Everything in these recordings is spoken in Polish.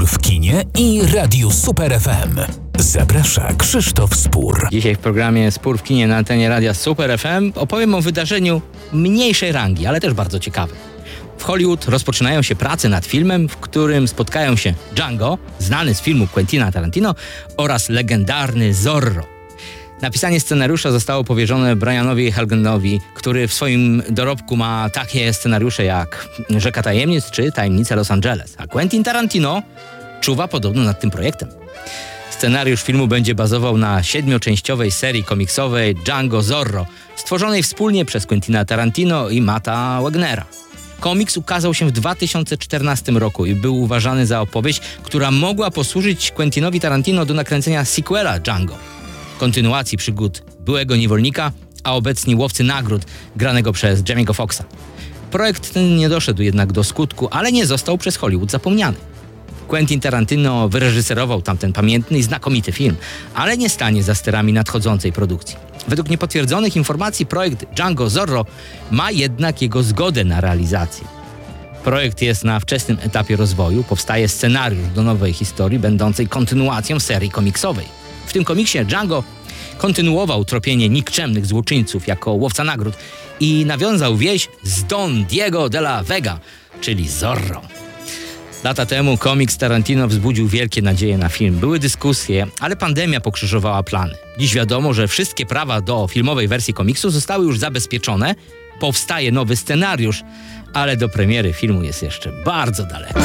Spór w kinie i Radiu Super FM. Zaprasza Krzysztof Spór. Dzisiaj w programie Spór w kinie na antenie Radia Super FM opowiem o wydarzeniu mniejszej rangi, ale też bardzo ciekawym. W Hollywood rozpoczynają się prace nad filmem, w którym spotkają się Django, znany z filmu Quentina Tarantino, oraz legendarny Zorro. Napisanie scenariusza zostało powierzone Brianowi Helgenowi, który w swoim dorobku ma takie scenariusze jak Rzeka Tajemnic czy Tajemnice Los Angeles, a Quentin Tarantino czuwa podobno nad tym projektem. Scenariusz filmu będzie bazował na 7-częściowej serii komiksowej Django Zorro, stworzonej wspólnie przez Quentina Tarantino i Matta Wagnera. Komiks ukazał się w 2014 roku i był uważany za opowieść, która mogła posłużyć Quentinowi Tarantino do nakręcenia sequela Django, kontynuacji przygód byłego niewolnika, a obecnie łowcy nagród, granego przez Jamie'ego Foxxa. Projekt ten nie doszedł jednak do skutku, ale nie został przez Hollywood zapomniany. Quentin Tarantino wyreżyserował tamten pamiętny i znakomity film, ale nie stanie za sterami nadchodzącej produkcji. Według niepotwierdzonych informacji projekt Django Zorro ma jednak jego zgodę na realizację. Projekt jest na wczesnym etapie rozwoju, powstaje scenariusz do nowej historii, będącej kontynuacją serii komiksowej. W tym komiksie Django kontynuował tropienie nikczemnych złoczyńców jako łowca nagród i nawiązał więź z Don Diego de la Vega, czyli Zorro. Lata temu komiks Tarantino wzbudził wielkie nadzieje na film. Były dyskusje, ale pandemia pokrzyżowała plany. Dziś wiadomo, że wszystkie prawa do filmowej wersji komiksu zostały już zabezpieczone, powstaje nowy scenariusz, ale do premiery filmu jest jeszcze bardzo daleko.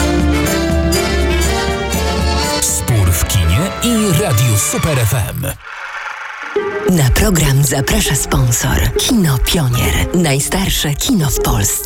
Spór w kinie i Radiu Super FM. Na program zaprasza sponsor Kino Pionier. Najstarsze kino w Polsce.